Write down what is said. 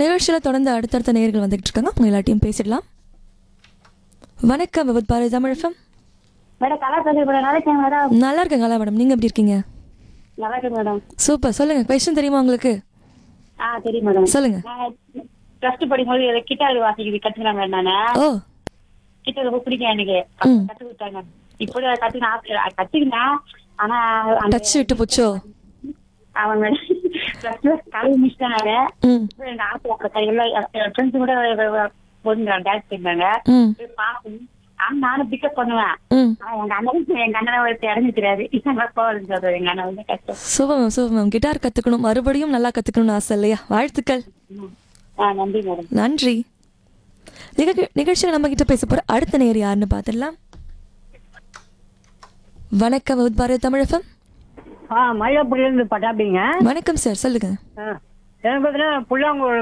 நிகழ்ச்சியில் தொடர்ந்து அடுத்தடுத்த நேயர்கள் வந்துகிட்டு இருக்காங்க. அவங்க எல்லாத்தையும் பேசிடலாம். வணக்கம் விபத் பாரதி தமிழ் FM. மேடம் கலா பேசுறேன் மேடம். நல்லா இருக்கேன் மேடம். நல்லா இருக்கேன் கலா மேடம். நீங்கள் எப்படி இருக்கீங்க? நல்லா இருக்கேன் மேடம். சூப்பர். சொல்லுங்கள், கொஸ்டின் தெரியுமா உங்களுக்கு? தெரியும் மேடம். சொல்லுங்கள். நான் ப்ளஸ் டூ படிக்கும்போது கிட்டார் வாசிக்கிறது கற்றுக்கிறேன் மேடம். நான் ஓ கிட்டார் ரொம்ப பிடிக்கும் எனக்கு. கற்று கொடுத்தாங்க. இப்போ கற்றுக்கினேன். ஆனா டச் விட்டு போச்சோ? அவன் மேடம் ப்ளஸ் டூ கலவு முடிச்சிட்டேன். ம் எங்க ஆசை கையெல்லாம் ஃப்ரெண்ட்ஸ் கூட போடுங்க டான்ஸ் பண்ணாங்க. ம் பார்க்கணும். ஆனா நானும் பிக்கப் பண்ணுவேன். ம் ஆனா எங்க அண்ணனை ஒருத்தர் இறங்கி தெரியாது. போகுதுன்னு சொல்றது எங்க அண்ணன் வந்து கஷ்டம். Super ma'am, super ma'am. Guitar கற்றுக்கணும், மறுபடியும் நல்லா கற்றுக்கணும்னு ஆசை இல்லையா? வாழ்த்துக்கள். நன்றி மேடம். நன்றி. நிகழ்ச்சியில் நம்ம கிட்ட பேச போகிற அடுத்த நேர் யாருன்னு பார்த்துடலாம். வணக்கம் விபத் பாரதி தமிழ் FM. மயிலாப்பூர்லேருந்து பட்டாபிங்க. வணக்கம் சார், சொல்லுங்க. எனக்கு பார்த்தீங்கன்னா புல்லாங்குழல்